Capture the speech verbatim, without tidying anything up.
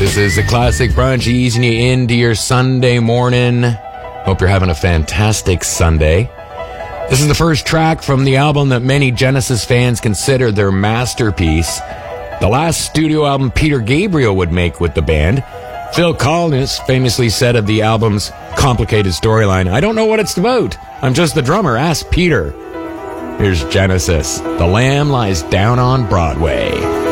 This is a classic brunch easing you into your Sunday morning. Hope you're having a fantastic Sunday. This is the first track from the album that many Genesis fans consider their masterpiece. The last studio album Peter Gabriel would make with the band. Phil Collins famously said of the album's complicated storyline, "I don't know what it's about. I'm just the drummer. Ask Peter." Here's Genesis. The Lamb Lies Down on Broadway.